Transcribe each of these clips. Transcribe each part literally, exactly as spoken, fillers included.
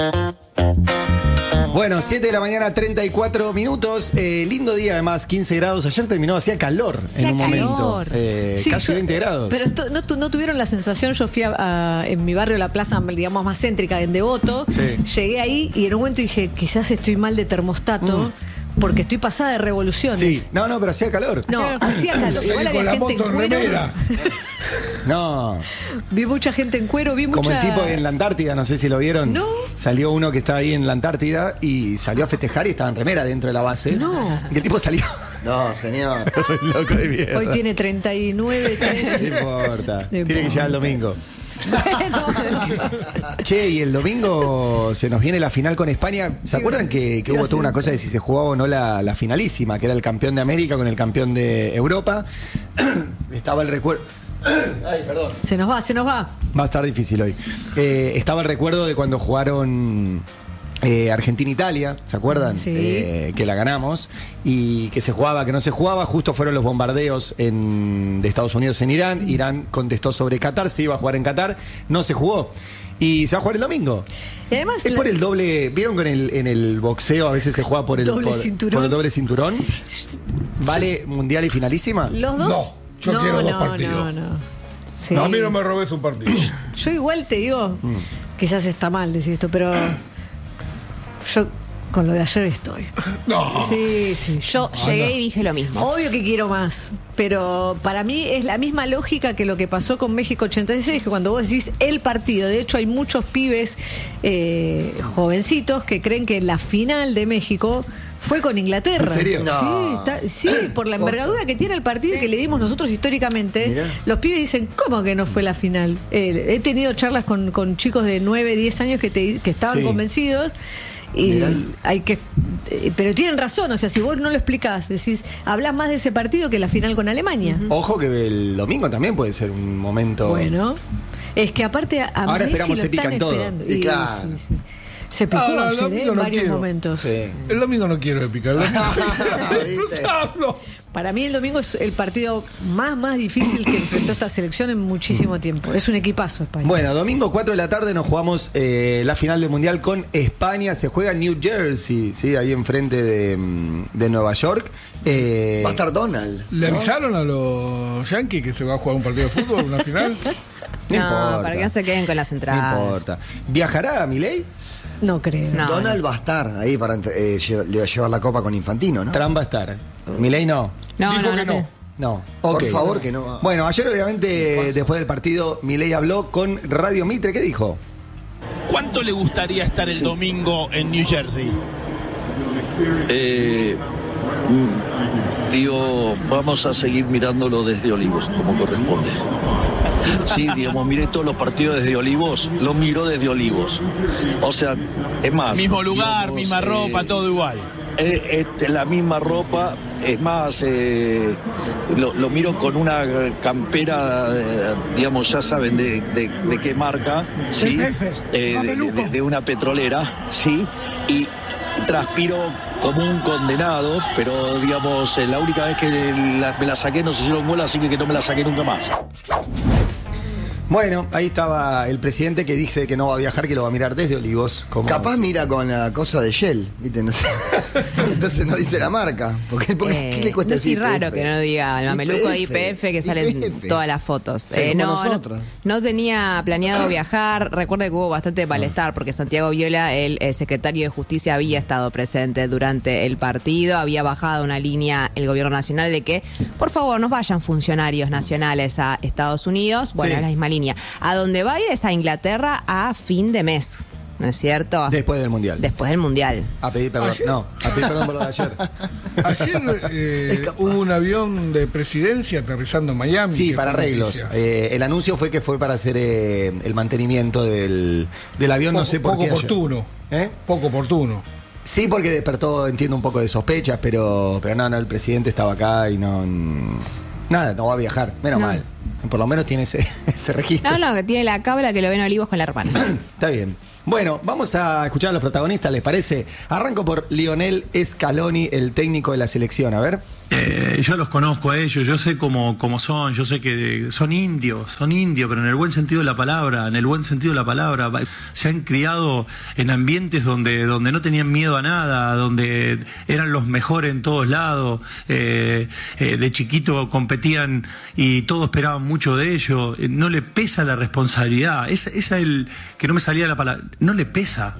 Bueno, siete de la mañana, treinta y cuatro minutos. Eh, lindo día, además, quince grados. Ayer terminó, hacía calor hacía en un calor. momento. Eh, Sí, casi yo- veinte grados. Pero esto- no, tu- no tuvieron la sensación, yo fui a, a- en mi barrio, la plaza, digamos, más céntrica, en Devoto. Sí. Llegué ahí y en un momento dije, quizás estoy mal de termostato, porque estoy pasada de revoluciones. Sí, no, no, pero hacía calor. No, hacía calor. Igual Salí había con la gente moto en en cuero. remera. No, Vi mucha gente en cuero, vi mucha... como el tipo en la Antártida, no sé si lo vieron. No. Salió uno que estaba ahí en la Antártida y salió a festejar y estaba en remera dentro de la base. No. Y el tipo salió No, señor. loco de mierda. Hoy tiene treinta y nueve, No tres. importa. No Tiene que importa. llegar el domingo. Bueno, Che, y el domingo se nos viene la final con España. ¿Se acuerdan que, que hubo toda una cosa de si se jugaba o no la, la finalísima? Que era el campeón de América con el campeón de Europa. Estaba el recuerdo. Ay, perdón. se nos va, se nos va. Va a estar difícil hoy. Eh, estaba el recuerdo de cuando jugaron eh, Argentina-Italia, ¿se acuerdan? Sí. Eh, que la ganamos y que se jugaba, que no se jugaba. Justo fueron los bombardeos en- de Estados Unidos en Irán. Irán contestó sobre Qatar, se iba a jugar en Qatar, no se jugó. Y se va a jugar el domingo. Y además... Es la- por el doble. ¿Vieron que en el, en el boxeo a veces se juega por el Doble por- cinturón. por el doble cinturón? ¿Vale mundial y finalísima? ¿Los dos? No, yo quiero dos partidos. No, no. Sí. No, a mí no me robes un partido. Yo igual te digo, Mm. quizás está mal decir esto, pero yo con lo de ayer estoy. No. Sí, sí. Yo llegué y dije lo mismo. Obvio que quiero más, pero para mí es la misma lógica que lo que pasó con México ochenta y seis, que cuando vos decís el partido, de hecho hay muchos pibes eh, jovencitos que creen que la final de México fue con Inglaterra. ¿En serio? No. Sí, está- sí, por la envergadura que tiene el partido y que le dimos nosotros históricamente. Mirá. Los pibes dicen, ¿cómo que no fue la final? Eh, he tenido charlas con, con chicos de nueve, diez años que, te, que estaban Sí. convencidos. Y Mirá. hay que eh, pero tienen razón, o sea, si vos no lo explicás, decís, hablas más de ese partido que la final con Alemania. Ojo que el domingo también puede ser un momento. Bueno, es que aparte a a Ahora Messi esperamos lo se pica están en todo. esperando. Y claro. sí, sí. Se picó Ahora, el ayer, ¿eh? domingo en no varios quiero. momentos. Sí. El domingo no quiero picar. El domingo quiero ¿Viste? disfrutarlo. Para mí el domingo es el partido más más difícil que enfrentó esta selección en muchísimo tiempo. Es un equipazo España. Bueno, domingo cuatro de la tarde nos jugamos eh, la final del Mundial con España. Se juega en New Jersey, ¿sí? Ahí enfrente de, mm, de Nueva York. Eh, Va a estar Donald. ¿Le ¿no? avisaron a los Yankees que se va a jugar un partido de fútbol, una final? No, No, importa. para que no se queden con las No entradas. importa. ¿Viajará a Milei? No creo. No. Donald va a estar ahí para eh, lle- le va a llevar la copa con Infantino, ¿no? Trump va a estar. ¿Milei no? No, Dijo no, que no. no. te- No. Por Ok. favor, que no. Bueno, ayer obviamente Falso. después del partido Milei habló con Radio Mitre. ¿Qué dijo? ¿Cuánto le gustaría estar el domingo en New Jersey? Eh, mm, digo, vamos a seguir mirándolo desde Olivos, como corresponde. Sí, digamos, miré todos los partidos desde Olivos, lo miro desde Olivos. O sea, es más. Mismo lugar, digamos, misma eh, ropa, todo igual. eh, eh, la misma ropa, es más, eh, lo, lo miro con una eh, campera, eh, digamos, ya saben de, de- de qué marca, ¿sí? Eh, de, de- de una petrolera, ¿sí? Y transpiro como un condenado, pero digamos, eh, la única vez que la- me la saqué no se hicieron bola, así que, que no me la saqué nunca más. Bueno, ahí estaba el presidente que dice que no va a viajar, que lo va a mirar desde Olivos. Como Capaz mira con la cosa de Shell, ¿viste? No sé. Entonces no dice la marca. Porque, porque Eh, ¿qué le cuesta no es decir raro I P F? que no diga el mameluco de I P F que salen I P F. todas las fotos. Sí, Eh, como no, no, nosotros. no tenía planeado viajar. Recuerde que hubo bastante malestar porque Santiago Viola, el eh, secretario de Justicia, había estado presente durante el partido. Había bajado una línea el gobierno nacional de que, por favor, no vayan funcionarios nacionales a Estados Unidos. Bueno, Sí. es la misma línea. A donde va a ir es a Inglaterra a fin de mes, ¿no es cierto? después del Mundial. Después del Mundial. A pedir perdón. Ayer- No, a pedir perdón por lo de ayer. Ayer eh, Es capaz. hubo un avión de presidencia aterrizando en Miami. Sí, que para fue arreglos. noticia. Eh, el anuncio fue que fue para hacer eh, el mantenimiento del, del avión, no Poco- sé por poco qué. ayer. oportuno. ¿Eh? Poco oportuno. Sí, porque despertó, entiendo, un poco de sospechas, pero, pero no, no, el presidente estaba acá y no. mm, Nada, no va a viajar. Menos No. mal. Por lo menos tiene ese, ese registro. No, no, que tiene la cabra que lo ven Olivos con la hermana. Está bien. Bueno, vamos a escuchar a los protagonistas, ¿les parece? Arranco por Lionel Scaloni, el técnico de la selección, a ver. Eh, yo los conozco a ellos, yo sé cómo, cómo son, yo sé que son indios, son indios, pero en el buen sentido de la palabra, en el buen sentido de la palabra. Se han criado en ambientes donde, donde no tenían miedo a nada, donde eran los mejores en todos lados, eh, eh, de chiquito competían y todos esperaban mucho de ellos, eh, no le pesa la responsabilidad, esa es el que no me salía la palabra, no le pesa.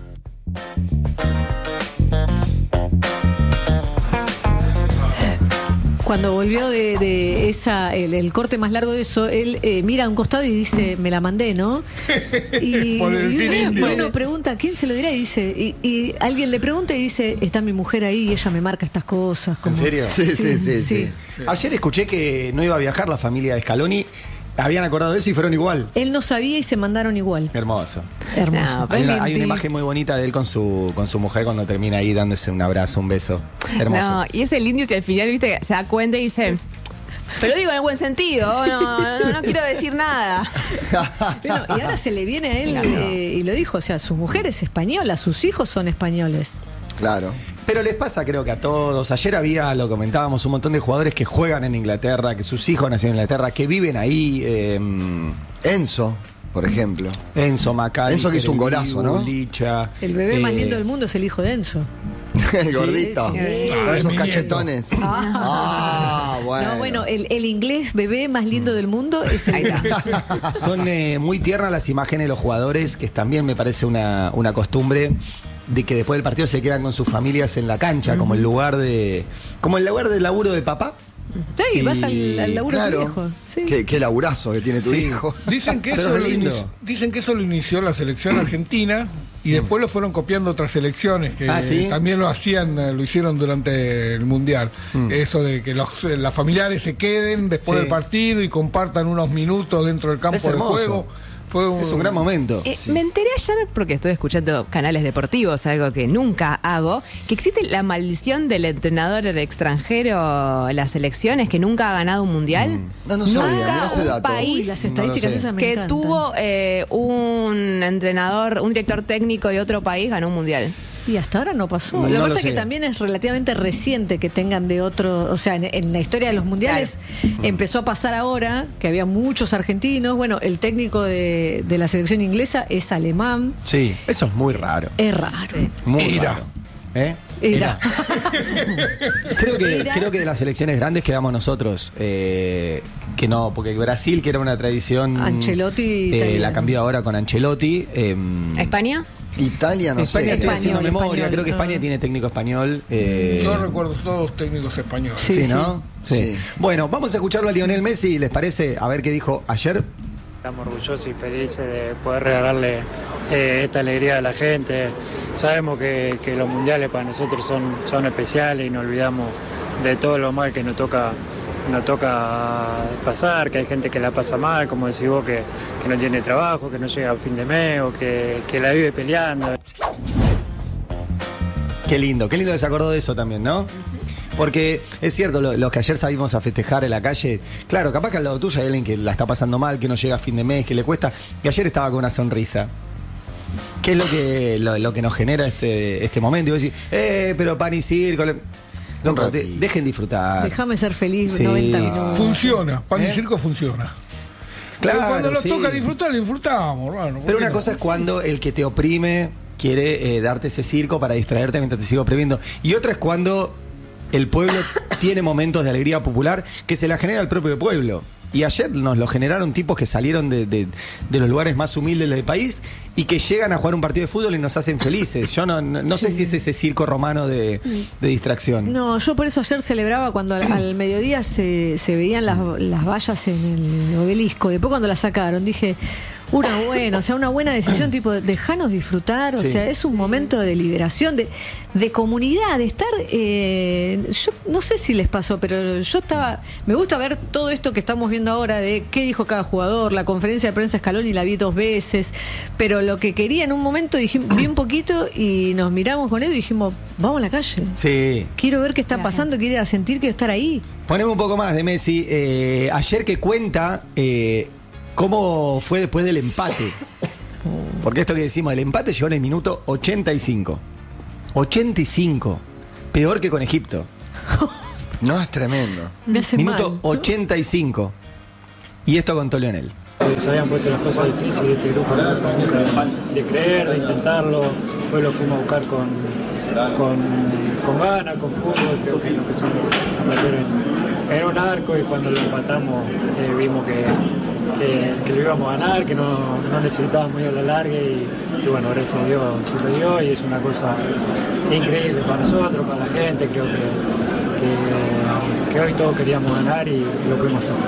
Cuando volvió de, de esa el, el corte más largo de eso, él eh, mira a un costado y dice, me la mandé, ¿no? Y, Por decir y indio. bueno, pregunta, ¿quién se lo dirá? Y dice, y, y alguien le pregunta y dice, está mi mujer ahí y ella me marca estas cosas. Como, ¿En serio? Sí, sí, sí, sí. Ayer escuché que no iba a viajar la familia de Scaloni. Habían acordado de eso y fueron igual. Él no sabía y se mandaron igual. Hermoso. Hermoso. No, Hay una, hay una lindísimo. imagen muy bonita de él con su, con su mujer cuando termina ahí dándose un abrazo, un beso. Hermoso. No, y es el indio si al final, viste, se da cuenta y dice, pero digo en el buen sentido, no, no, no quiero decir nada. Bueno, y ahora se le viene a él, Claro. eh, y lo dijo, o sea, su mujer es española, sus hijos son españoles. Claro. Pero les pasa creo que a todos. Ayer había, lo comentábamos, un montón de jugadores que juegan en Inglaterra, que sus hijos nacieron en Inglaterra, que viven ahí. Eh, Enzo, por ejemplo. Enzo Macalister. Enzo que hizo un golazo, ¿no? Licha. El bebé más eh, lindo del mundo es el hijo de Enzo. El gordito. sí. Con esos mi cachetones. Ah, bueno. No, bueno, el, el inglés bebé más lindo del mundo es el Ahí de está. Enzo. Son eh, muy tiernas las imágenes de los jugadores, que también me parece una, una costumbre de que después del partido se quedan con sus familias en la cancha, como el lugar de como el lugar de laburo de papá. Sí, Y- vas al, al laburo de tu Claro. viejo. Sí. Qué, qué laburazo que tiene tu Sí. hijo. Dicen que, Pero eso es lo lindo. inició, dicen que eso lo inició la selección argentina y después lo fueron copiando otras selecciones que Ah, ¿sí? también lo hacían, eh, lo hicieron durante el Mundial. Eso de que los, eh, las familiares se queden después Sí. del partido y compartan unos minutos dentro del campo Es de hermoso. juego. Fue un, Es un gran momento. Eh, Me enteré ayer, porque estoy escuchando canales deportivos, algo que nunca hago, que existe la maldición del entrenador extranjero en las selecciones que nunca ha ganado un mundial. No, no sabía, Nunca mirá ese un dato. país Uy, las No estadísticas lo sé. de esas me que encantan. tuvo eh, un entrenador, un director técnico de otro país ganó un mundial. Y hasta ahora no pasó. No lo que lo pasa es sé. que también es relativamente reciente que tengan de otro, o sea, en, en la historia de los mundiales empezó a pasar ahora que había muchos argentinos. Bueno, el técnico de, de la selección inglesa es alemán. Sí, eso es muy raro. Es raro. Muy Era. raro. ¿Eh? Era. Creo que, Era. creo que de las selecciones grandes quedamos nosotros. eh, que no, porque Brasil, que era una tradición. Ancelotti eh, también. la cambió ahora con Ancelotti. eh, ¿España? Italia, no España, sé. estoy haciendo Español, memoria. español, Creo que no. España tiene técnico español. eh, Yo recuerdo todos técnicos españoles. Sí, Sí, ¿no? Sí. Sí. Bueno, vamos a escucharlo a Lionel Messi, ¿les parece? A ver qué dijo ayer. Estamos orgullosos y felices de poder regalarle eh, esta alegría a la gente. Sabemos que, que los mundiales para nosotros son, son especiales y nos olvidamos de todo lo mal que nos toca, nos toca pasar, que hay gente que la pasa mal, como decís vos, que, que no tiene trabajo, que no llega a fin de mes o que, que la vive peleando. Qué lindo, qué lindo que se acordó de eso también, ¿no? Porque es cierto, lo- los que ayer salimos a festejar en la calle, claro, capaz que al lado tuyo hay alguien que la está pasando mal, que no llega a fin de mes, que le cuesta, y ayer estaba con una sonrisa. ¿Qué es lo que, lo, lo que nos genera este, este momento? Y vos decís, eh, pero pan y circo. le- Loco, de- ratito. dejen disfrutar. Déjame ser feliz Sí. noventa minutos. Funciona, pan ¿Eh? y circo funciona. Claro, Pero cuando nos sí. toca disfrutar, disfrutamos, hermano. ¿por Pero qué una no? cosa es cuando el que te oprime quiere eh, darte ese circo para distraerte mientras te sigo oprimiendo. Y otra es cuando el pueblo tiene momentos de alegría popular que se la genera el propio pueblo. Y ayer nos lo generaron tipos que salieron de, de- de los lugares más humildes del país y que llegan a jugar un partido de fútbol y nos hacen felices. Yo no, no, no sé si es ese circo romano de, de distracción. No, yo por eso ayer celebraba cuando al, al mediodía se, se veían las, las vallas en el obelisco. Después cuando las sacaron dije, una buena, o sea, una buena decisión, tipo, dejanos disfrutar, o Sí. sea, es un momento de liberación, de, de comunidad, de estar, eh, yo no sé si les pasó, pero yo estaba, me gusta ver todo esto que estamos viendo ahora de qué dijo cada jugador, la conferencia de prensa Scaloni la vi dos veces, pero lo que quería en un momento, dije, vi un poquito y nos miramos con Edu y dijimos, vamos a la calle. Sí. Quiero ver qué está Claro. pasando, quiero ir a sentir, quiero estar ahí. Ponemos un poco más de Messi. Eh, ayer que cuenta eh, cómo fue después del empate. Porque esto que decimos, el empate llegó en el minuto ochenta y cinco. ochenta y cinco. Peor que con Egipto. No, es tremendo. Me hace Minuto mal, ¿no? ochenta y cinco. Y esto contó Lionel. Se habían puesto las cosas difíciles, este grupo de, de creer, de intentarlo. Después lo fuimos a buscar con, con, con ganas, con fútbol. Creo que lo que son a meter en, en un arco, y cuando lo empatamos eh, vimos que, que, que lo íbamos a ganar, que no, no necesitábamos ir a la larga, y, y bueno, gracias a Dios se lo dio, y es una cosa increíble para nosotros, para la gente. Creo que, que, que hoy todos queríamos ganar y lo pudimos hacer.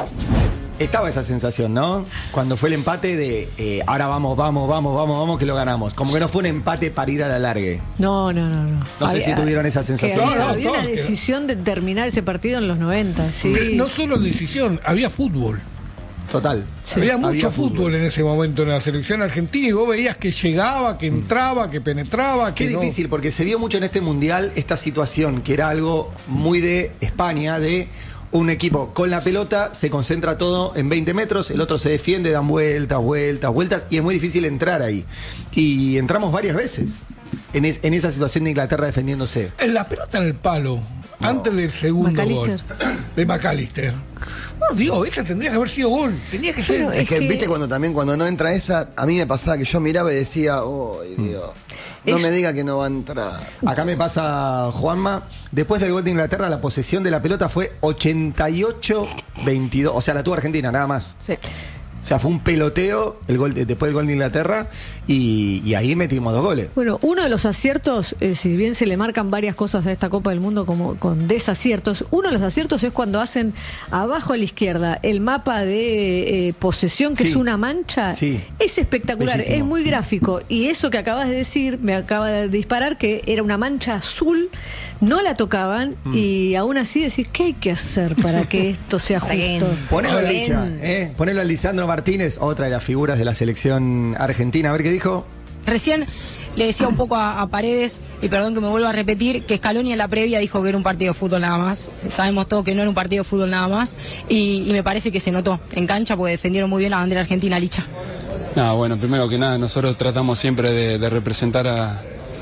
Estaba esa sensación, ¿no? Cuando fue el empate de eh, ahora vamos, vamos, vamos, vamos, vamos, que lo ganamos. Como que no fue un empate para ir a la largue. No, no, no. No, No sé si tuvieron esa sensación. Había, No, no, había una todos, decisión de terminar ese partido en los noventa. Sí. No solo decisión, había fútbol. Total. Había mucho Había fútbol. fútbol en ese momento en la selección argentina, y vos veías que llegaba, que entraba, que penetraba. Qué que no- difícil, porque se vio mucho en este mundial esta situación, que era algo muy de España, de un equipo con la pelota, se concentra todo en veinte metros, el otro se defiende, dan vueltas, vueltas, vueltas, y es muy difícil entrar ahí. Y entramos varias veces en, es- en esa situación de Inglaterra defendiéndose. En la pelota en el palo, antes del segundo gol McAllister. de McAllister. No, digo, esa tendría que haber sido gol. Tenía que ser. Pero Es que, Es que- viste, cuando también cuando no entra esa, a mí me pasaba que yo miraba y decía, oh, Dios, no Es- me diga que no va a entrar. Acá me pasa Juanma, después del gol de Inglaterra, la posesión de la pelota fue ochenta y ocho veintidós, o sea, la tuvo Argentina, nada más. Sí. O sea, fue un peloteo el gol de- después del gol de Inglaterra, y, y ahí metimos dos goles. Bueno, uno de los aciertos, eh, si bien se le marcan varias cosas a esta Copa del Mundo como con desaciertos, uno de los aciertos es cuando hacen abajo a la izquierda el mapa de eh, posesión, que Sí. es una mancha. Sí. Es espectacular, Bellísimo. es muy gráfico. Y eso que acabas de decir, me acaba de disparar, que era una mancha azul, no la tocaban, Mm. y aún así decís, ¿qué hay que hacer para que esto sea Bien. justo? Ponelo al Bien. Licha, ¿eh? Ponelo al Lisandro Martínez, otra de las figuras de la selección argentina. A ver qué dijo. Recién le decía un poco a, a Paredes, y perdón que me vuelva a repetir, que Scaloni en la previa dijo que era un partido de fútbol nada más. Sabemos todos que no era un partido de fútbol nada más, y, y me parece que se notó en cancha porque defendieron muy bien la bandera argentina, Licha. No, bueno, primero que nada, nosotros tratamos siempre de, de representar a,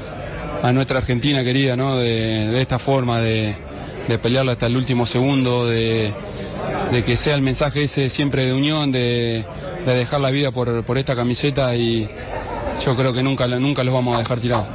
a nuestra Argentina querida, ¿no? De, de esta forma, de, de pelearla hasta el último segundo, de, de que sea el mensaje ese siempre de unión, de, de dejar la vida por, por esta camiseta, y yo creo que nunca, nunca los vamos a dejar tirados.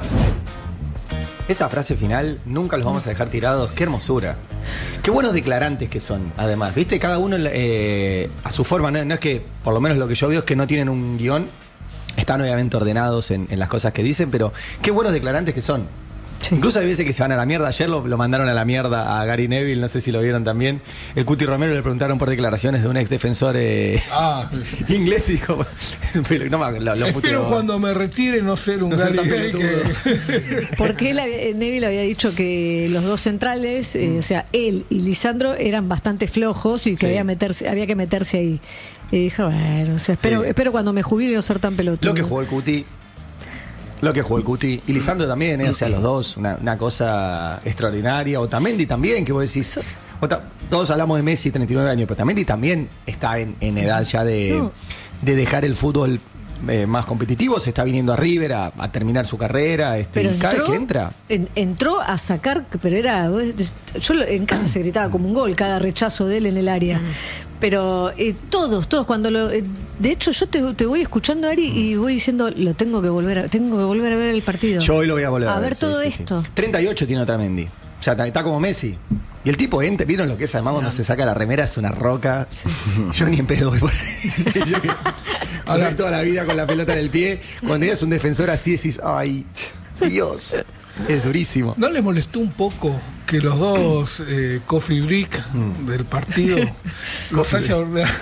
Esa frase final, nunca los vamos a dejar tirados, qué hermosura. Qué buenos declarantes que son, además. ¿Viste? Cada uno eh, a su forma, no, no es que, por lo menos lo que yo veo es que no tienen un guión, están obviamente ordenados en, en las cosas que dicen, pero qué buenos declarantes que son. Sí. Incluso hay veces que se van a la mierda. Ayer lo, lo mandaron a la mierda a Gary Neville, no sé si lo vieron también. El Cuti Romero le preguntaron por declaraciones de un ex defensor eh, Ah, inglés y dijo, no, me- lo, lo espero puteó. cuando me retire no ser un No ser Gary tan Gay que... Porque él, había- Neville había dicho que los dos centrales, eh, o sea, él y Lisandro eran bastante flojos y que Sí. había, meterse, había que meterse ahí. Y dijo, bueno, o sea, espero, Sí. espero cuando me jubile no ser tan pelotudo. Lo que jugó el Cuti. Lo que jugó el Cuti. Y Lisandro también, ¿eh? O sea, los dos, una, una cosa extraordinaria. Otamendi también, que vos decís. Ota- todos hablamos de Messi, treinta y nueve años, pero Otamendi también está en, en edad ya de, No. de dejar el fútbol eh, más competitivo. Se está viniendo a River a, a terminar su carrera. Este, Pero y cada vez entró, que entra. en- entró a sacar, pero era. Yo lo- en casa se gritaba como un gol cada rechazo de él en el área. Pero eh, todos, todos, cuando lo. eh, de hecho, yo te, te voy escuchando, Ari, y voy diciendo, lo tengo que volver a, tengo que volver a ver el partido. Yo hoy lo voy a volver a, A ver sí, todo sí, sí. esto. treinta y ocho tiene Otamendi. O sea, está, está como Messi. Y el tipo entra, ¿vieron lo que es? Además, cuando se saca la remera es una roca. Yo ni en pedo voy por ahí. Yo que Ahora- corrí toda la vida con la pelota en el pie. Cuando eres un defensor así decís, ay, Dios, es durísimo. ¿No le molestó un poco que los dos eh, coffee break del partido los, haya ordenado,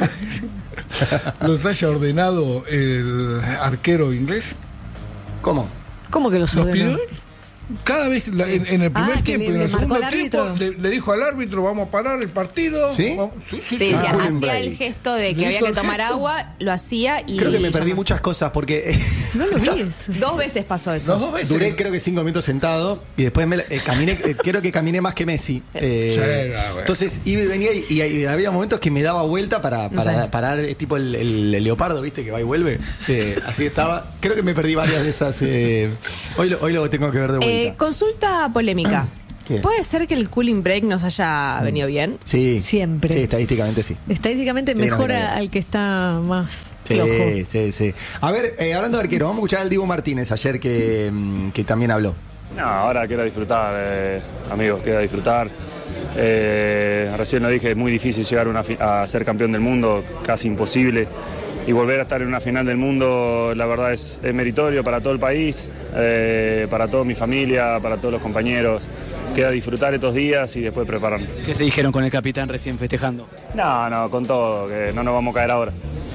los haya ordenado el arquero inglés? ¿Cómo? ¿Cómo que los Los ordenó? pidió él. Cada vez, la- en, en el primer Ah, que tiempo y le- en el le marcó segundo al tiempo, árbitro. le, le dijo al árbitro, vamos a parar el partido. ¿Sí? Vamos- sí, sí, Sí, sí. hacía, Colin hacía Bray. el gesto de que Le había hizo que el tomar gesto. agua, lo hacía y... Creo que me perdí llamó. muchas cosas porque No lo vi eso. Dos veces pasó eso. Los dos veces. Duré creo que cinco minutos sentado y después me, eh, caminé, eh, creo que caminé más que Messi. Eh, Sí, no, bueno. Entonces iba y venía y, y- y había momentos que me daba vuelta para, para, No sé. para dar, eh, tipo el, el- el leopardo, ¿viste? Que va y vuelve. Eh, así estaba. Creo que me perdí varias de esas. eh, hoy, lo, hoy lo tengo que ver de vuelta. Eh, consulta polémica. ¿Qué? ¿Puede ser que el cooling break nos haya venido bien? Sí. Siempre. Sí, estadísticamente sí. Estadísticamente Sí, no, mejora mira, al que está más Sí, flojo. sí, sí. A ver, eh, hablando de arquero, vamos a escuchar al Dibu Martínez ayer que, mm, que también habló. No, ahora queda disfrutar, eh, amigos, queda disfrutar. Eh, recién lo dije, es muy difícil llegar a, una fi- a ser campeón del mundo, casi imposible. Y volver a estar en una final del mundo, la verdad es, es meritorio para todo el país, eh, para toda mi familia, para todos los compañeros. Queda disfrutar estos días y después prepararnos. ¿Qué se dijeron con el capitán recién festejando? No, no, con todo, que no nos vamos a caer ahora.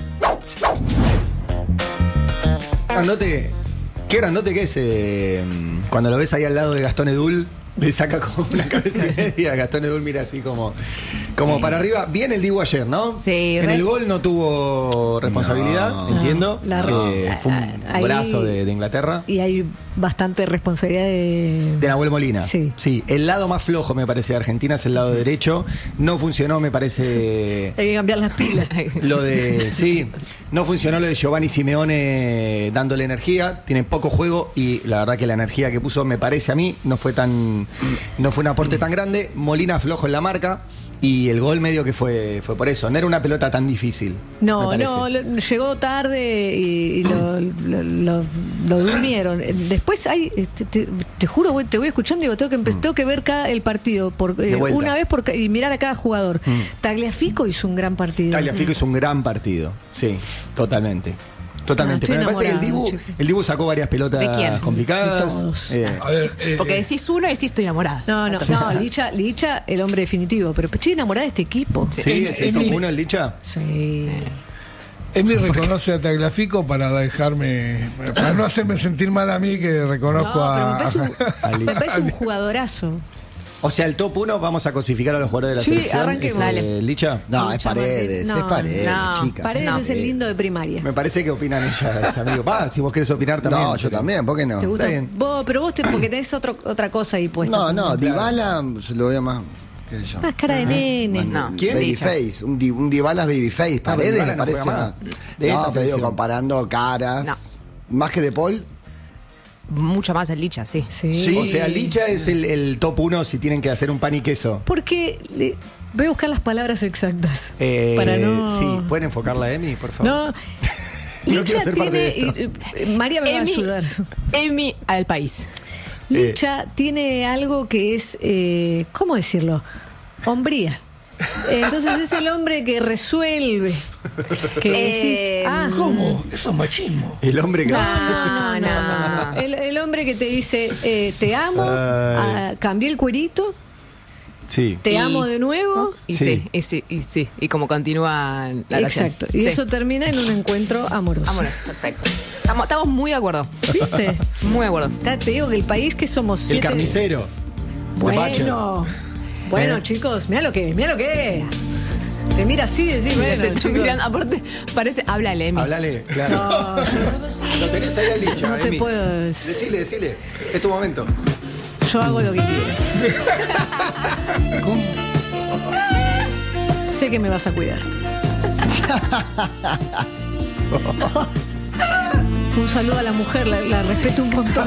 Grandote, qué grandote que es eh, cuando lo ves ahí al lado de Gastón Edul, le saca como una cabeza y media. Gastón Edul mira así como, como para arriba. Bien el Dibu ayer, ¿no? Sí, En re- el gol no tuvo responsabilidad, No. entiendo. La- Eh, fue un ahí- golazo de, de Inglaterra. Y hay bastante responsabilidad de... De Nahuel Molina. Sí. Sí, el lado más flojo me parece de Argentina es el lado derecho. No funcionó, me parece. Hay que cambiar las pilas. Lo de. Sí, no funcionó lo de Giovanni Simeone dándole energía. Tiene poco juego y la verdad que la energía que puso, me parece a mí, no fue tan. No fue un aporte tan grande. Molina flojo en la marca. Y el gol medio que fue, fue por eso. No era una pelota tan difícil. me No, parece. no, lo- llegó tarde y, y lo, lo- lo- lo durmieron. Después hay, te, te- te juro, güey, te voy escuchando y digo, tengo que, empe- tengo que ver cada, el partido por, eh, De vuelta. una vez por, ca- y mirar a cada jugador. Mm. Tagliafico hizo un gran partido. Tagliafico hizo un gran partido. Sí, totalmente. Totalmente. Ah, estoy Pero me parece que el enamorada, Dibu, chicos. el Dibu sacó varias pelotas ¿De quién? complicadas. De todos. Eh, A ver, eh, Porque eh, decís uno y decís estoy enamorada. No, no, no, Licha, Licha, el hombre definitivo. Pero estoy enamorada de este equipo. sí, es eso uno el Licha. Sí. Emily reconoce a Tagliafico para dejarme, para no hacerme sentir mal a mí que reconozco No, pero me a. parece un, a Licha. me parece un jugadorazo. O sea, el top uno vamos a cosificar a los jugadores de la Sí, selección. arranquemos. ¿Es, eh, Dale. Licha? No, Mucha es Paredes, Martín. es Paredes, no, chicas. Paredes no. es el lindo de primaria. Me parece que opinan ellas, amigo. Va, si vos querés opinar también. No, yo pero- también, ¿por qué no? ¿Te gusta? Está bien. Vos, pero vos te, porque tenés otro, otra cosa ahí puesta. No, no, Claro. Dybala se lo veo más. ¿Qué sé yo? Más cara de nene. Más- No. ¿Quién? Babyface, un, di- un Dybala es Babyface. pero Paredes Dybala me no parece juega más. más. De esta No, pero digo, selección. comparando caras. Más que De Paul. Mucho más el Licha, sí. Sí. Sí. O sea, Licha es el, el top uno si tienen que hacer un pan y queso. Porque le- voy a buscar las palabras exactas. Eh, para no. Sí, ¿pueden enfocarla a Emi, por favor? No. No quiero Licha ser parte de tiene. esto. y- y- María me va a Emi, ayudar. Emi al país. Licha tiene algo que es. eh, ¿Cómo decirlo? Hombría. Entonces es el hombre que resuelve. Que decís. Eh, ah, ¿Cómo? Eso es machismo. El hombre que No, hace- no, no, no, no. El, el hombre que te dice, eh, te amo, Ay. ah, cambié el cuerito, Sí. te Y- amo de nuevo. Y Sí. sí, y sí, y sí. Y como continúa la relación. Exacto. Y Sí. eso termina en un encuentro amoroso. Vámonos, perfecto. Estamos, estamos muy de acuerdo. ¿Viste? Muy de acuerdo. Ta- Te digo que el país que somos El siete. carnicero. Bueno, bueno, Eh. chicos, mira lo que es, mira lo que es. Te mira así y decís, bueno, Te está chicos. mirando, aparte, parece, háblale, Emi. Hablale, claro. No, Lo tenés ahí al Licha, no te Emi. puedo decir. Decile, decile. Es tu momento. Yo hago lo que quieras. Sé que me vas a cuidar. Un saludo a la mujer, la, la respeto un montón.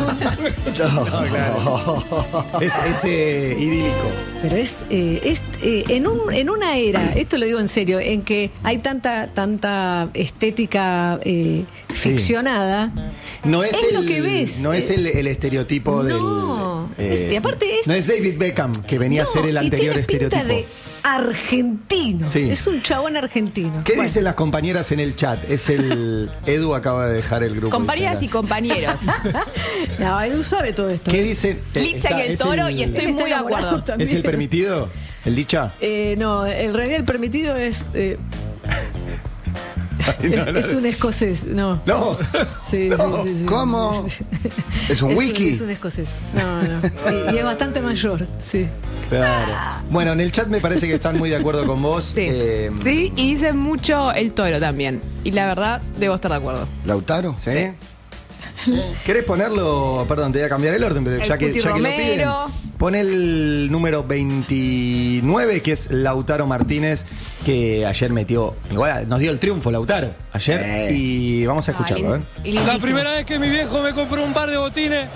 Es, es eh, idílico. Pero es, eh, es eh, en, un, en una era, esto lo digo en serio, en que hay tanta, tanta estética eh, ficcionada. No es, Es el, lo que ves. No es el, el estereotipo No. del. Es- y aparte es- No es David Beckham, que venía No, a ser el y anterior tiene pinta estereotipo. de argentino. Sí. Es un chabón argentino. ¿Qué Bueno, dicen las compañeras en el chat? Es el. Edu acaba de dejar el grupo. Compañeras y dice compañeros. No, Edu sabe todo esto. ¿Qué dicen? Eh, Licha está- y el es toro, y estoy Él está muy de enamorado acuerdo. también. ¿Es el permitido? ¿El Licha? Eh, no, en realidad el permitido es. eh, Ay, no, es, no. es un escocés, no. No. Sí, No, sí, sí, sí. ¿cómo? ¿Es un Es wiki? Es un escocés. No, no. Y, y es bastante mayor, sí. Claro. Bueno, en el chat me parece que están muy de acuerdo con vos. Sí. Eh, Sí, y dice mucho el toro también. Y la verdad, debo estar de acuerdo. ¿Lautaro? ¿Sí? ¿Querés ponerlo? Perdón, te voy a cambiar el orden, pero El ya que, Cuti ya que lo piden. Romero. Pon el número veintinueve, que es Lautaro Martínez, que ayer metió. Igual nos dio el triunfo, Lautaro, ayer. Eh. Y vamos a escucharlo, ¿eh? La primera vez que mi viejo me compró un par de botines,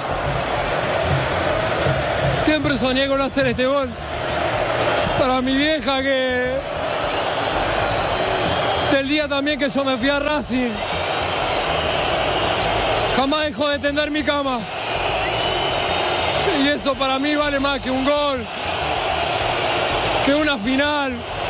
siempre soñé con hacer este gol. Para mi vieja, que del día también que yo me fui a Racing, jamás dejó de tender mi cama. Y eso para mí vale más que un gol, que una final.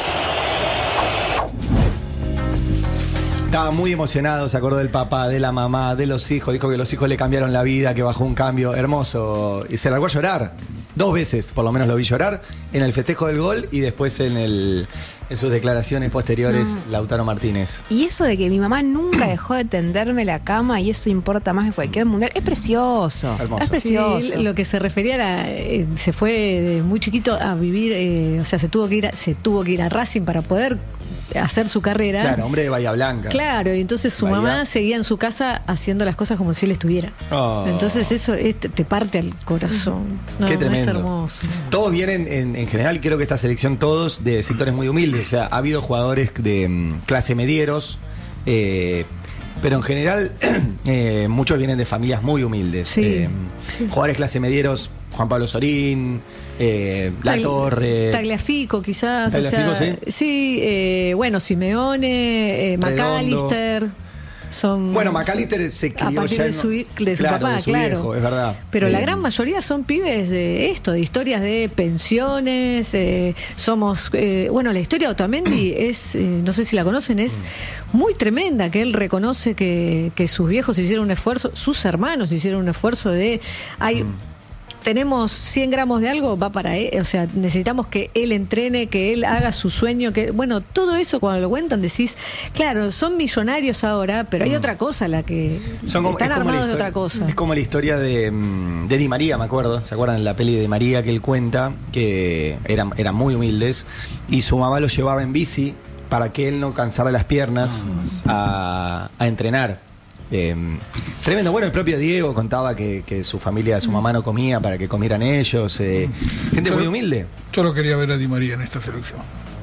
Estaba muy emocionado, se acordó del papá, de la mamá, de los hijos. Dijo que los hijos le cambiaron la vida, que bajó un cambio hermoso. Y se largó a llorar. Dos veces, por lo menos lo vi llorar. En el festejo del gol y después en, el, en sus declaraciones posteriores, No. Lautaro Martínez. Y eso de que mi mamá nunca dejó de tenderme la cama y eso importa más que cualquier mundial, es precioso. Hermoso. Es precioso. Sí, lo que se refería era, eh, se fue de muy chiquito a vivir, eh, o sea, se tuvo que ir a, se tuvo que ir a Racing para poder hacer su carrera. Claro, hombre de Bahía Blanca. Claro, y entonces su Bahía. mamá seguía en su casa haciendo las cosas como si él estuviera. Oh. Entonces eso es- te parte al corazón. No, Qué es tremendo. hermoso. Todos vienen, en, en general, creo que esta selección, todos de sectores muy humildes. O sea, ha habido jugadores de mm, clase medieros, eh, pero en general, eh, muchos vienen de familias muy humildes. Sí, Eh, sí. Jugadores clase medieros, Juan Pablo Sorín, eh, La Tagli- Torre. Tagliafico, quizás. Tagliafico, o sea, sí. sí, eh, bueno, Simeone, eh, Redondo. McAllister. Son, Bueno, McAllister se crió a partir ya de en- su, de su claro, papá, de su claro. viejo, es verdad. Pero la Eh, gran mayoría son pibes de esto, de historias de pensiones. eh, somos, eh, bueno, la historia de Otamendi es, eh, no sé si la conocen, es muy tremenda, que él reconoce que, que sus viejos hicieron un esfuerzo, sus hermanos hicieron un esfuerzo de, hay, tenemos cien gramos de algo, va para él, o sea, necesitamos que él entrene, que él haga su sueño, que, bueno, todo eso cuando lo cuentan decís, claro, son millonarios ahora, pero hay otra cosa la que Son como- están es como la armados de historia- otra cosa. Es como la historia de, mm, de Di María, me acuerdo. ¿Se acuerdan la peli de María que él cuenta? Que eran, eran muy humildes. Y su mamá lo llevaba en bici para que él no cansara las piernas a, a entrenar. Eh, tremendo. Bueno, el propio Diego contaba que, que su familia, su mamá no comía para que comieran ellos. eh, gente muy humilde. Yo lo quería ver a Di María en esta selección.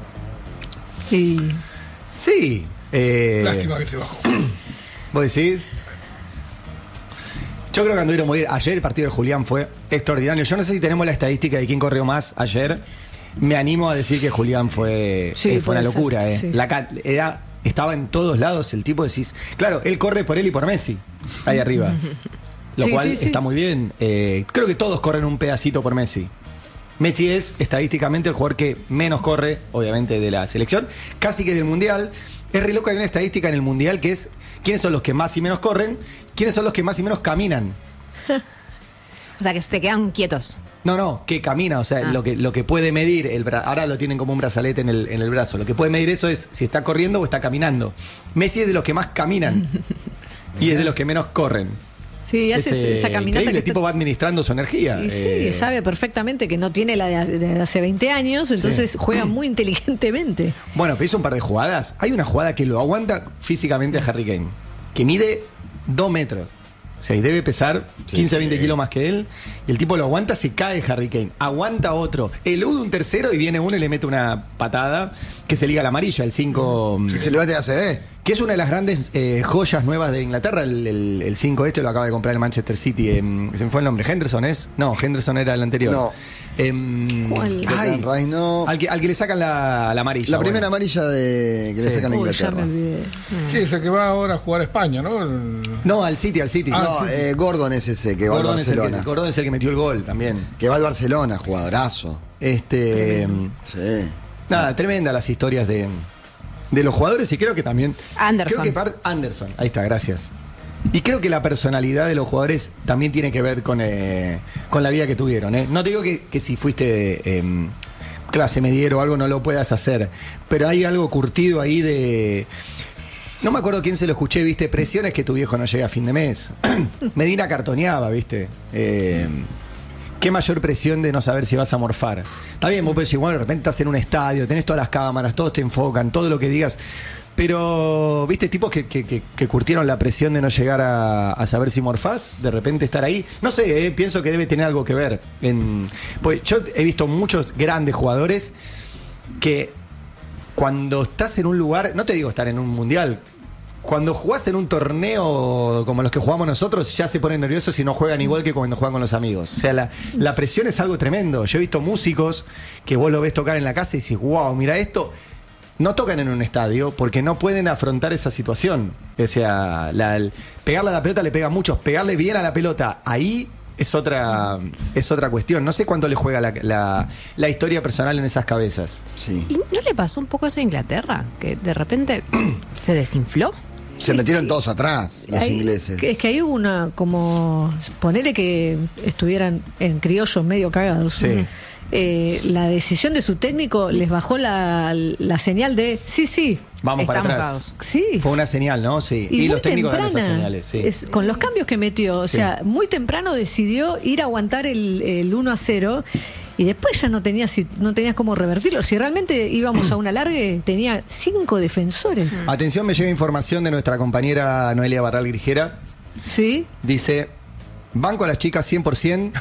Y Sí. eh, Lástima que se bajó. ¿Vos decís? Yo creo que anduvieron muy bien. Ayer el partido de Julián fue extraordinario. Yo no sé si tenemos la estadística de quién corrió más ayer. Me animo a decir que Julián fue, Sí, eh, fue una puede ser, locura. eh. sí. La ca- era, estaba en todos lados el tipo, decís. Claro, él corre por él y por Messi, ahí arriba. Lo Sí, cual sí, sí. está muy bien. Eh, creo que todos corren un pedacito por Messi. Messi es estadísticamente el jugador que menos corre, obviamente, de la selección, casi que del Mundial. Es re loco, hay una estadística en el Mundial que es quiénes son los que más y menos corren, quiénes son los que más y menos caminan. O sea, que se quedan quietos. No, no, que camina, o sea, Ah. lo que lo que puede medir, el bra- ahora lo tienen como un brazalete en el, en el brazo, lo que puede medir eso es si está corriendo o está caminando. Messi es de los que más caminan y es de los que menos corren. sí, hace Es, eh, esa caminata increíble, que el tipo va administrando su energía. Y sí, eh, sabe perfectamente que no tiene la de, de hace veinte años, entonces juega muy inteligentemente. Bueno, pero hizo un par de jugadas. Hay una jugada que lo aguanta físicamente a Harry Kane, que mide dos metros. O sea, y debe pesar quince a veinte kilos más que él. Y el tipo lo aguanta, se cae Harry Kane. Aguanta otro. Elude un tercero y viene uno y le mete una patada que se liga a la amarilla, el cinco. Si se levante A C D. Que es una de las grandes eh, joyas nuevas de Inglaterra. El cinco este lo acaba de comprar el Manchester City. Eh, se me fue el nombre. ¿Henderson es? No, Henderson era el anterior. No. Em, ¿Cuál? ay, Declan Rice, no. al, que, al que le sacan la, la amarilla. La bueno. primera amarilla de, que le Sí. sacan a Uy, ya me Inglaterra. olvidé. Sí, es el que va ahora a jugar a España, ¿no? El- No, al City, al City. Ah, No, sí. eh, Gordon es ese que va al Gordon es, el que, Barcelona. Gordon es el que metió el gol también. Que va al Barcelona, jugadorazo. Este, Sí. nada, tremenda las historias de, de los jugadores y creo que también. Anderson. Creo que par- Anderson, ahí está, gracias. Y creo que la personalidad de los jugadores también tiene que ver con, eh, con la vida que tuvieron. ¿eh? No te digo que, que si fuiste eh, clase mediero o algo no lo puedas hacer, pero hay algo curtido ahí de. No me acuerdo quién se lo escuché, viste, presiones que tu viejo no llega a fin de mes. Medina cartoneaba, viste. Eh, qué mayor presión de no saber si vas a morfar. Está bien, vos podés decir, bueno, de repente estás en un estadio, tenés todas las cámaras, todos te enfocan, todo lo que digas. Pero, viste, tipos que, que, que, que curtieron la presión de no llegar a, a saber si morfás, de repente estar ahí. No sé, eh, pienso que debe tener algo que ver. En, pues yo he visto muchos grandes jugadores que cuando estás en un lugar, no te digo estar en un mundial, cuando jugás en un torneo como los que jugamos nosotros, ya se ponen nerviosos y no juegan igual que cuando juegan con los amigos. O sea, la, la presión es algo tremendo. Yo he visto músicos que vos lo ves tocar en la casa y decís, wow, mira esto. No tocan en un estadio porque no pueden afrontar esa situación. O sea, la, el, pegarle a la pelota le pega a muchos. Pegarle bien a la pelota, ahí es otra, es otra cuestión. No sé cuánto le juega la, la, la historia personal en esas cabezas. Sí. ¿Y no le pasó un poco eso a Inglaterra? Que de repente se desinfló. Se metieron todos atrás, los Hay- ingleses. que- Es que hay una, como, ponele que estuvieran en criollos medio cagados. Sí. Eh, la decisión de su técnico les bajó la, la señal de sí, sí. Vamos para Estamos atrás. cagados. Sí. Fue una señal, ¿no? Sí. Y, Y, muy los técnicos dan temprana, esas señales, sí. es- con los cambios que metió, o Sí. sea, muy temprano decidió ir a aguantar el, el uno a cero y después ya no tenía si, no tenías cómo revertirlo. Si realmente íbamos a una largue, tenía cinco defensores. Atención, me llega información de nuestra compañera Noelia Barral Grijera. Sí. Dice, banco a las chicas cien por ciento,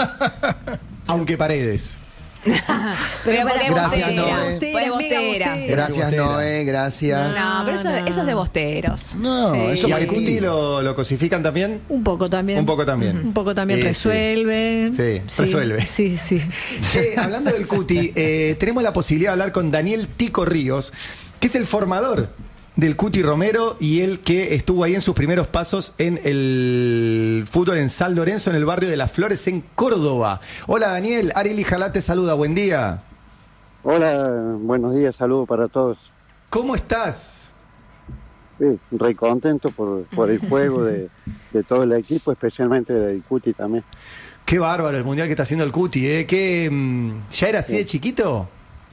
aunque Paredes. Pero para- porque Gracias, bostera. Noé. Fue Mega bostera. bostera. Gracias, Bostera. Noé, gracias. No, pero eso, eso es de bosteros. No, Sí. eso ¿Y es al Cuti mentira. lo, lo cosifican también? Un poco también. Un poco también. Un poco también Sí, sí. resuelve. Sí, resuelve. Sí, sí. Che, hablando del Cuti, eh, tenemos la posibilidad de hablar con Daniel Tico Ríos, que es el formador del Cuti Romero y él que estuvo ahí en sus primeros pasos en el fútbol en San Lorenzo, en el barrio de Las Flores, en Córdoba. Hola Daniel, Ariel Jalá te saluda, buen día. Hola, buenos días, saludos para todos. ¿Cómo estás? Sí, re contento por, por el juego de, de todo el equipo, especialmente del Cuti también. Qué bárbaro el mundial que está haciendo el Cuti, ¿eh? ¿Qué, mm, ¿Ya era así de chiquito?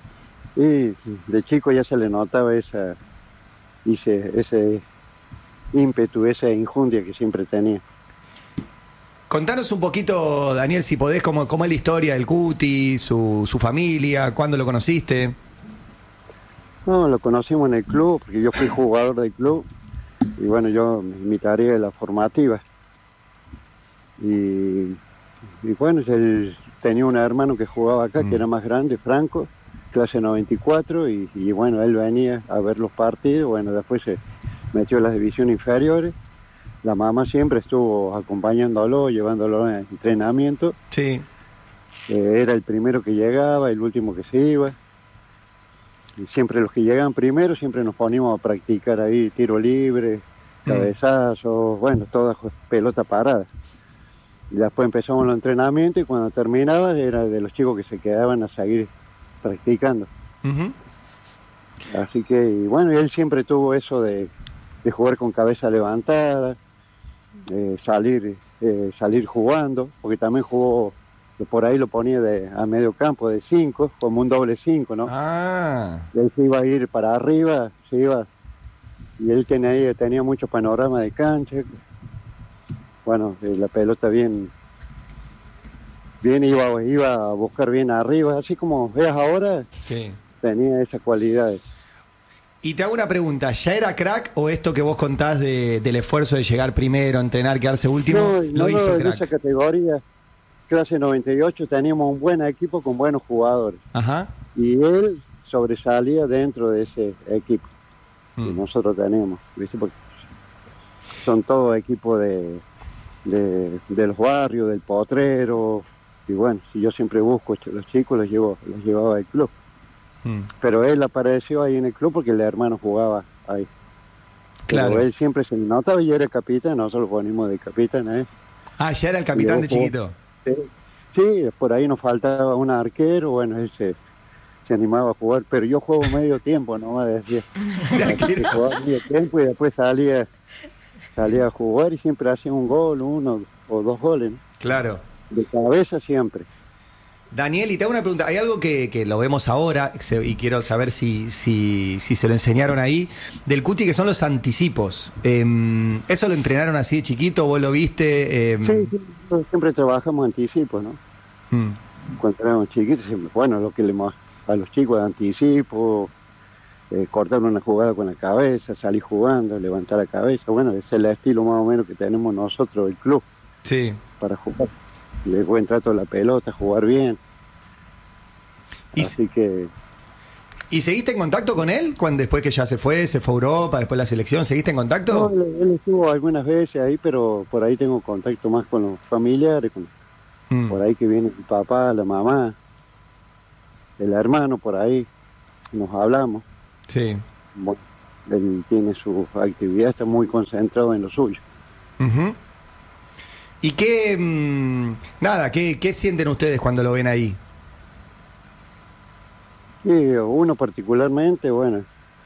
Y de chico ya se le notaba esa, ese, ese ímpetu, esa injundia que siempre tenía. Contanos un poquito, Daniel, si podés, cómo, cómo es la historia del Cuti, su, su familia, cuándo lo conociste. No, lo conocimos en el club, porque yo fui jugador del club, y bueno, yo, mi tarea es la formativa. Y, y bueno, él tenía un hermano que jugaba acá, Mm. que era más grande, Franco, clase noventa y cuatro, y, y bueno, él venía a ver los partidos, bueno, después se metió en las divisiones inferiores. La mamá siempre estuvo acompañándolo, llevándolo en entrenamiento. Sí. Eh, era el primero que llegaba, el último que se iba. Y siempre los que llegaban primero, siempre nos poníamos a practicar ahí tiro libre, cabezazos, bueno, toda jo- pelota parada. Y después empezamos los entrenamientos y cuando terminaba era de los chicos que se quedaban a seguir practicando. Ujú. Así que, y bueno, y él siempre tuvo eso de, de jugar con cabeza levantada, eh, salir eh, salir jugando, porque también jugó, por ahí lo ponía de, a medio campo de cinco, como un doble cinco, ¿no? Ah. Y él se iba a ir para arriba, se iba, y él tenía, tenía mucho panorama de cancha. Bueno, eh, la pelota bien, bien iba, iba a buscar bien arriba, así como veas ahora, Sí. tenía esas cualidades. Y te hago una pregunta, ¿ya era crack o esto que vos contás de, del esfuerzo de llegar primero, entrenar, quedarse último, No, lo no, hizo en crack? esa categoría, clase noventa y ocho, teníamos un buen equipo con buenos jugadores. Ajá. Y él sobresalía dentro de ese equipo que Mm. nosotros tenemos, ¿viste? Porque son todos equipos de, de, de los barrios, del Potrero, y bueno, si yo siempre busco ch- los chicos, los llevo, los llevaba al club. Mm. Pero él apareció ahí en el club porque el hermano jugaba ahí. Claro. Pero él siempre se notaba y era capitán, nosotros lo ponimos de capitán, ¿eh? Ah, ya era el capitán Y de yo juego- chiquito. Sí, sí, por ahí nos faltaba un arquero, bueno, él se, se animaba a jugar, pero yo juego medio tiempo, nomás decía. Así que jugaba medio tiempo y después salía, salía a jugar y siempre hacía un gol, uno o dos goles, ¿no? Claro. De cabeza siempre. Daniel, y te hago una pregunta. Hay algo que, que lo vemos ahora se- y quiero saber si, si, si se lo enseñaron ahí, del Cuti, que son los anticipos. Em, ¿Eso lo entrenaron así de chiquito? ¿Vos lo viste? Em, Sí, sí, nosotros siempre trabajamos anticipo, ¿no? mm, Cuando éramos chiquitos, siempre, bueno, lo que le mo- a los chicos de anticipo, eh, cortar una jugada con la cabeza, salir jugando, levantar la cabeza. Bueno, ese es el estilo más o menos que tenemos nosotros, el club, sí, para jugar. Le buen trato a la pelota, jugar bien. Y Así que... ¿Y seguiste en contacto con él cuando después que ya se fue, se fue a Europa, después la selección? ¿Seguiste en contacto? No, él, él estuvo algunas veces ahí, pero por ahí tengo contacto más con los familiares, con, mm. por ahí que viene el papá, la mamá, el hermano, por ahí nos hablamos. Sí. Bueno, él tiene su actividad, está muy concentrado en lo suyo. Uh-huh. ¿Y qué, mmm, nada, qué, qué sienten ustedes cuando lo ven ahí? Sí, uno particularmente, bueno,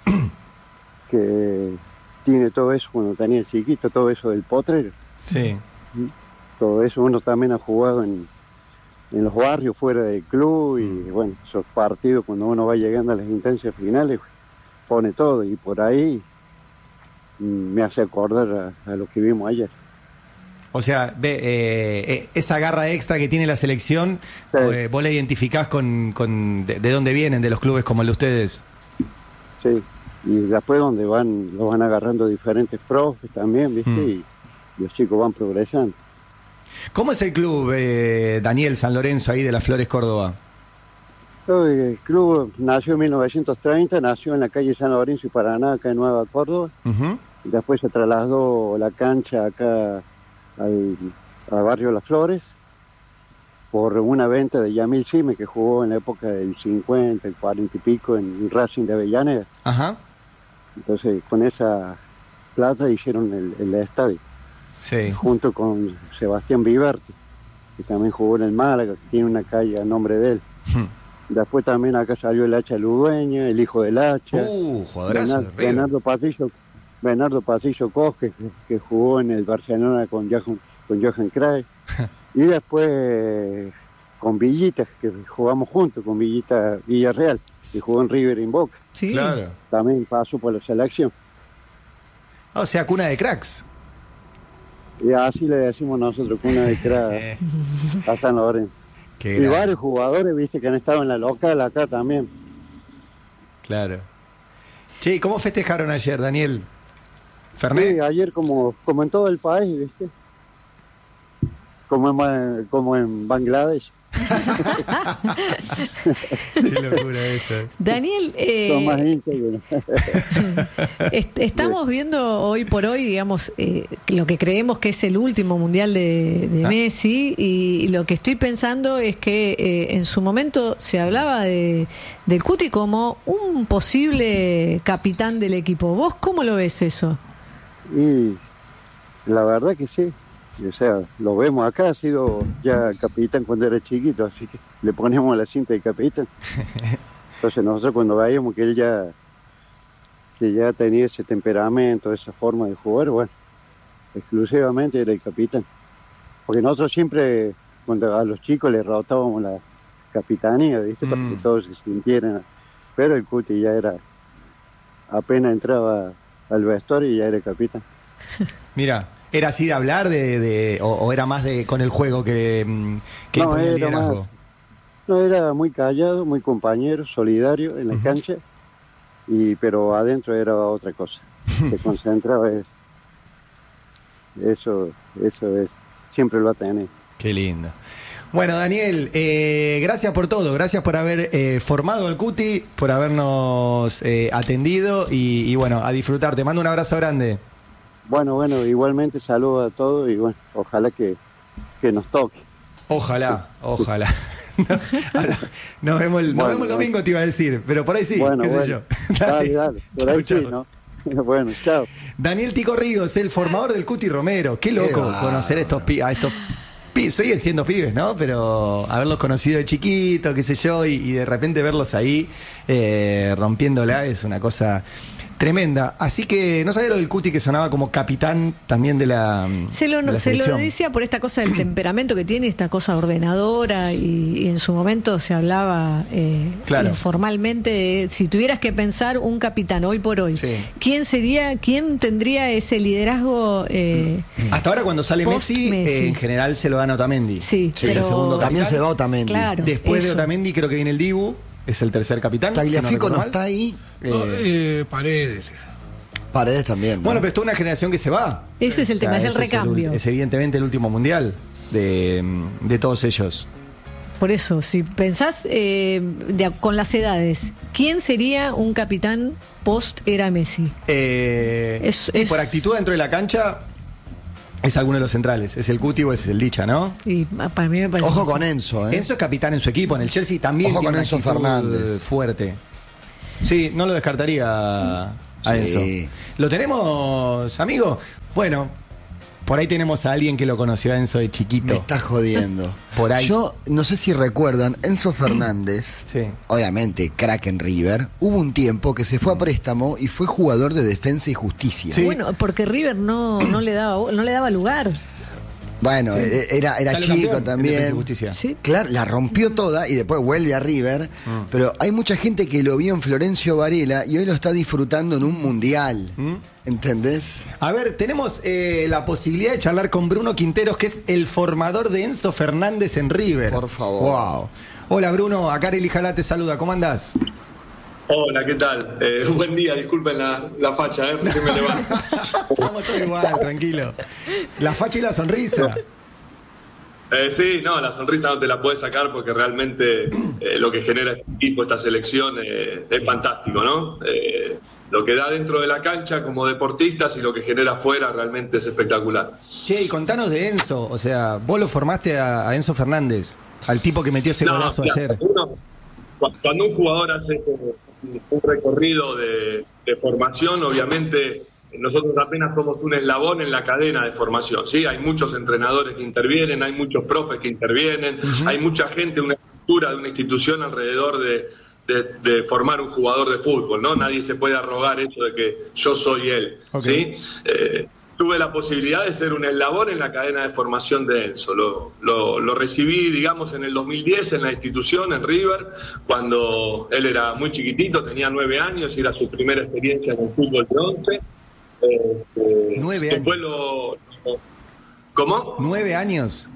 que tiene todo eso cuando tenía chiquito, todo eso del potrero. Sí. Todo eso uno también ha jugado en, en los barrios, fuera del club, y bueno, esos partidos cuando uno va llegando a las instancias finales, pone todo, y por ahí me hace acordar a, a lo que vimos ayer. O sea, ve, eh, esa garra extra que tiene la selección, sí. eh, vos la identificás con, con de, de dónde vienen, de los clubes como el de ustedes. Sí, y después donde van, lo van agarrando diferentes profes también, ¿viste? Mm. Y los chicos van progresando. ¿Cómo es el club, eh, Daniel San Lorenzo, ahí de las Flores, Córdoba? El club nació en mil novecientos treinta, nació en la calle San Lorenzo y Paraná, acá en Nueva Córdoba. Uh-huh. Y después se trasladó la cancha acá al, al barrio Las Flores por una venta de Yamil Sime, que jugó en la época del cincuenta, el cuarenta y pico en Racing de Avellaneda. Ajá. Entonces con esa plata hicieron el, el estadio, sí, junto con Sebastián Viverti, que también jugó en el Málaga, que tiene una calle a nombre de él. Hmm. Después también acá salió el Hacha Ludueña, el hijo del Hacha, uh, jugadorazo, Bernardo, Bernardo Patricio Bernardo Patricio Cos, que, que jugó en el Barcelona con Johan, con Johan Cruyff. Y después con Villita, que jugamos juntos, con Villita Villarreal, que jugó en River y en Boca. Sí, claro. También pasó por la selección. O sea, cuna de cracks. Y así le decimos nosotros, cuna de cracks a San Lorenzo. Y gran. Varios jugadores, viste, que han estado en la local acá también. Claro. Che, ¿cómo festejaron ayer, Daniel? ¿Fernet? Sí, ayer como, como en todo el país, viste. Como en, como en Bangladesh. Qué locura eso. Daniel, eh, est estamos viendo hoy por hoy, digamos, eh, lo que creemos que es el último mundial de, de ah. Messi, y lo que estoy pensando es que eh, en su momento se hablaba de, del Cuti como un posible capitán del equipo. ¿Vos cómo lo ves eso? Y la verdad que sí. O sea, lo vemos acá, ha sido ya capitán cuando era chiquito, así que le ponemos la cinta de capitán. Entonces nosotros cuando veíamos que él ya que ya tenía ese temperamento, esa forma de jugar, bueno, exclusivamente era el capitán. Porque nosotros siempre, cuando a los chicos les rotábamos la capitanía, ¿viste? Mm. Para que todos se sintieran. Pero el Cuti ya era, apenas entraba al vestuario y ya era capitán. Mira. ¿Era así de hablar de, de o, o era más de con el juego que, que no, ponía el era liderazgo? Más, no, era muy callado, muy compañero, solidario en la uh-huh. cancha, y pero adentro era otra cosa. Se concentraba, es, eso, eso es, siempre lo va a tener. Qué lindo. Bueno, Daniel, eh, gracias por todo, gracias por haber eh, formado al Cuti, por habernos eh, atendido y, y bueno, a disfrutar. Te mando un abrazo grande. Bueno, bueno, igualmente saludo a todos y bueno, ojalá que, que nos toque. Ojalá, ojalá. No, nos vemos el, bueno, nos vemos el domingo, te iba a decir, pero por ahí sí, bueno, qué bueno. sé yo. Dale, dale, por ahí chau, sí, chau. ¿no? Bueno, chao. Daniel Tico Ríos, el formador del Cuti Romero. Qué loco qué conocer estos pi a estos pibes, siguen siendo pibes, ¿no? Pero haberlos conocido de chiquito, qué sé yo, y, y de repente verlos ahí eh, rompiéndola es una cosa tremenda. Así que no sabía lo del Cuti, que sonaba como capitán también de la Se lo, de la se lo decía por esta cosa del temperamento que tiene, esta cosa ordenadora, y, y en su momento se hablaba eh, claro. informalmente de, si tuvieras que pensar un capitán hoy por hoy, sí. ¿quién sería, quién tendría ese liderazgo? Eh, Hasta ahora cuando sale Messi, Messi. Eh, en general se lo dan a Otamendi. Sí, sí pero el segundo también se va Otamendi. Claro, Después eso. de Otamendi creo que viene el Dibu. es el tercer capitán. Tagliafico si no, no está ahí. Eh, no, eh, Paredes. Paredes también, ¿no? Bueno, pero es toda una generación que se va. Ese es el tema, O sea, es el ese recambio. Es, el, es evidentemente el último mundial de, de todos ellos. Por eso, si pensás eh, de, con las edades, ¿quién sería un capitán post era Messi? Eh, Es- y es- por actitud dentro de la cancha, es alguno de los centrales. Es el Cuti o es el Licha, ¿no? Y para mí me parece Ojo que con sí. Enzo, ¿eh? Enzo es capitán en su equipo. En el Chelsea también Ojo tiene con una Enzo actitud Fernández. fuerte. Sí, no lo descartaría a Sí. Enzo. ¿Lo tenemos, amigo? Bueno, por ahí tenemos a alguien que lo conoció a Enzo de chiquito. Me está jodiendo. Por ahí. Yo no sé si recuerdan, Enzo Fernández, Sí. obviamente crack en River, hubo un tiempo que se fue a préstamo y fue jugador de Defensa y Justicia. Sí. Bueno, porque River no, no, le daba, no le daba lugar. Bueno, Sí. eh, era, era Sale chico campeón en Defensa y también. Justicia. Sí. Claro, la rompió toda y después vuelve a River. Mm. Pero hay mucha gente que lo vio en Florencio Varela y hoy lo está disfrutando en un mundial. ¿Mm? ¿Entendés? A ver, tenemos eh, la posibilidad de charlar con Bruno Quinteros, que es el formador de Enzo Fernández en River. Por favor. Wow. Hola Bruno, acá Arely Jalá te saluda, ¿cómo andás? Hola, ¿qué tal? Eh, buen día, disculpen la, la facha, ¿eh? Recién me levanto. Estamos todos igual, tranquilo. La facha y la sonrisa. Eh, sí, no, la sonrisa no te la puedes sacar porque realmente eh, lo que genera este equipo, esta selección, eh, es fantástico, ¿no? Eh, lo que da dentro de la cancha como deportistas y lo que genera afuera realmente es espectacular. Che, y contanos de Enzo, o sea, vos lo formaste a, a Enzo Fernández, al tipo que metió ese No, golazo mira, ayer. uno- cu- cuando un jugador hace un recorrido de, de formación, obviamente nosotros apenas somos un eslabón en la cadena de formación, ¿sí? Hay muchos entrenadores que intervienen, hay muchos profes que intervienen, Ujú. hay mucha gente, una estructura de una institución alrededor de, de- de formar un jugador de fútbol, ¿no? Nadie se puede arrogar eso de que yo soy él, Ok. ¿sí? Eh, tuve la posibilidad de ser un eslabón en la cadena de formación de Enzo. Lo, lo, lo recibí, digamos, en el dos mil diez en la institución, en River, cuando él era muy chiquitito, tenía nueve años y era su primera experiencia en el fútbol de once. Eh, eh, Nueve después años. lo- lo- ¿Cómo? Nueve años.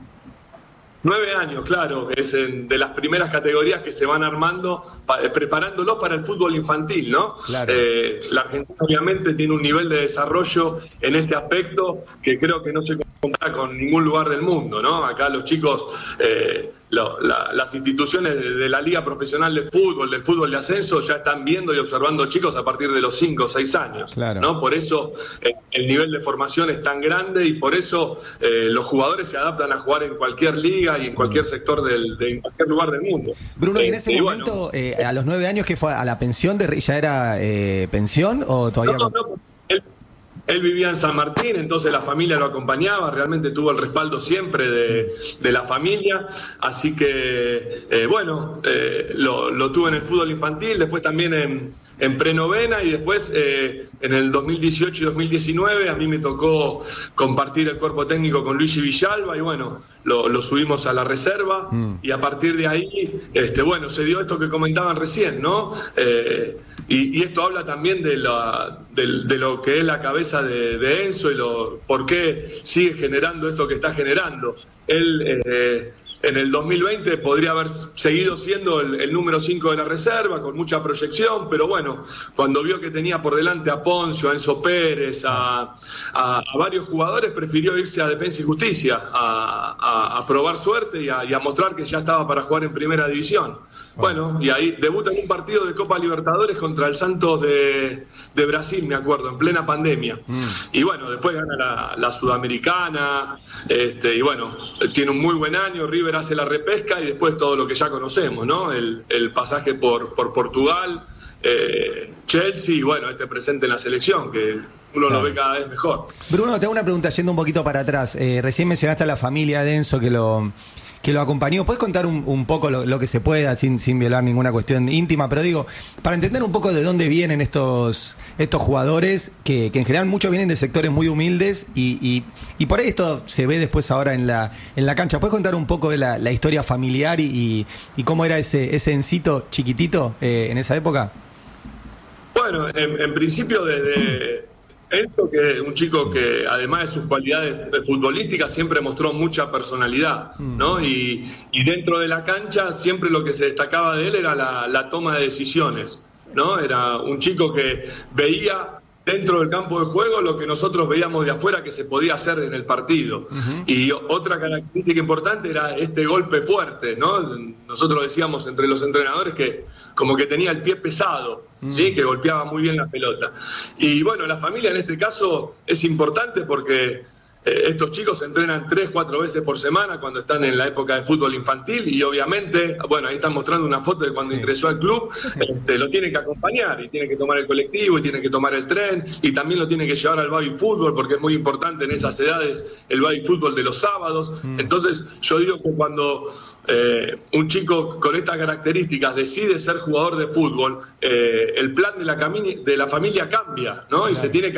Nueve años, claro, es en- de las primeras categorías que se van armando, pa- eh, preparándolos para el fútbol infantil, ¿no? Claro. Eh, la Argentina obviamente tiene un nivel de desarrollo en ese aspecto que creo que no se compara con ningún lugar del mundo, ¿no? Acá los chicos, eh, lo- la- las instituciones de, de la Liga Profesional de Fútbol, del fútbol de ascenso, ya están viendo y observando chicos a partir de los cinco o seis años, Claro. ¿no? Por eso eh, el nivel de formación es tan grande y por eso eh, los jugadores se adaptan a jugar en cualquier liga y en cualquier sector del, de en cualquier lugar del mundo. Bruno, y en Eh, ese y bueno, momento, eh, a los nueve años, que fue a la pensión, de, ¿ya era eh, pensión o todavía...? no, no, él, él vivía en San Martín, entonces la familia lo acompañaba, realmente tuvo el respaldo siempre de, de la familia, así que, eh, bueno, eh, lo, lo tuve en el fútbol infantil, después también en, en prenovena y después eh, en el dos mil dieciocho y dos mil diecinueve a mí me tocó compartir el cuerpo técnico con Luigi Villalba y bueno, lo, lo subimos a la reserva Mm. y a partir de ahí, este, bueno, se dio esto que comentaban recién, ¿no? Eh, y, y esto habla también de, la, de, de lo que es la cabeza de, de Enzo y lo, por qué sigue generando esto que está generando. Él eh, en el dos mil veinte podría haber seguido siendo el, el número cinco de la reserva, con mucha proyección, pero bueno, cuando vio que tenía por delante a Poncio, a Enzo Pérez, a, a, a varios jugadores, prefirió irse a Defensa y Justicia, a, a, a probar suerte y a, y a mostrar que ya estaba para jugar en Primera División. Bueno, y ahí debuta en un partido de Copa Libertadores contra el Santos de, de Brasil, me acuerdo, en plena pandemia. Mm. Y bueno, después gana la, la Sudamericana, este, y bueno, tiene un muy buen año, River hace la repesca y después todo lo que ya conocemos, ¿no? El, el pasaje por, por Portugal, eh, Chelsea y bueno, este presente en la selección, que uno Claro. lo ve cada vez mejor. Bruno, te hago una pregunta yendo un poquito para atrás. Eh, recién mencionaste a la familia de Enzo que lo, que lo acompañó. ¿Puedes contar un, un poco lo, lo que se pueda sin, sin violar ninguna cuestión íntima? Pero digo, para entender un poco de dónde vienen estos, estos jugadores, que, que en general muchos vienen de sectores muy humildes y, y, y por ahí esto se ve después ahora en la, en la cancha. ¿Puedes contar un poco de la, la historia familiar y, y, y cómo era ese, ese Encito chiquitito eh, en esa época? Bueno, en, en principio desde, Enzo, que es un chico que además de sus cualidades futbolísticas siempre mostró mucha personalidad, ¿no? Y, y dentro de la cancha siempre lo que se destacaba de él era la, la toma de decisiones, ¿no? Era un chico que veía dentro del campo de juego lo que nosotros veíamos de afuera que se podía hacer en el partido. Uh-huh. Y otra característica importante era este golpe fuerte, ¿no? Nosotros decíamos entre los entrenadores que como que tenía el pie pesado, uh-huh. ¿sí? Que golpeaba muy bien la pelota. Y bueno, la familia en este caso es importante porque eh, estos chicos entrenan tres, cuatro veces por semana cuando están en la época de fútbol infantil y obviamente, bueno, ahí están mostrando una foto de cuando sí. ingresó al club, este, lo tienen que acompañar y tiene que tomar el colectivo y tiene que tomar el tren y también lo tiene que llevar al baby fútbol porque es muy importante en esas edades el baby fútbol de los sábados. Mm. Entonces yo digo que cuando eh, un chico con estas características decide ser jugador de fútbol, eh, el plan de la, cami- de la familia cambia, ¿no? Claro. Y se tiene que